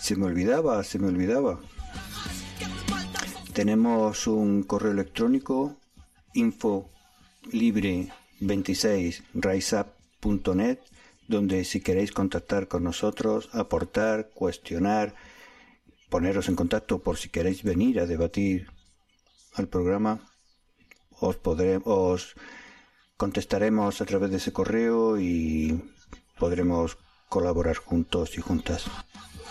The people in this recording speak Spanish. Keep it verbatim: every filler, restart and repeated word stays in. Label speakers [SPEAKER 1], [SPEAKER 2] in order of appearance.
[SPEAKER 1] Se me olvidaba, se me olvidaba. Tenemos un correo electrónico info libre veintiséis riseup punto net, donde si queréis contactar con nosotros, aportar, cuestionar, poneros en contacto por si queréis venir a debatir al programa, os podré, os contestaremos a través de ese correo y podremos colaborar juntos y juntas.